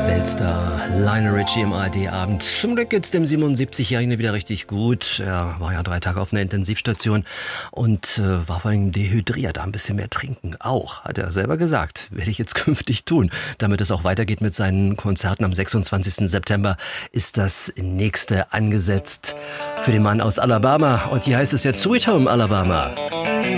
Weltstar Lionel Richie im ARD-Abend. Zum Glück geht's dem 77-Jährigen wieder richtig gut. Er war ja 3 Tage auf einer Intensivstation und war vor allem dehydriert. Ein bisschen mehr trinken auch, hat er selber gesagt. Werde ich jetzt künftig tun. Damit es auch weitergeht mit seinen Konzerten am 26. September ist das nächste angesetzt für den Mann aus Alabama. Und hier heißt es jetzt Sweet Home Alabama.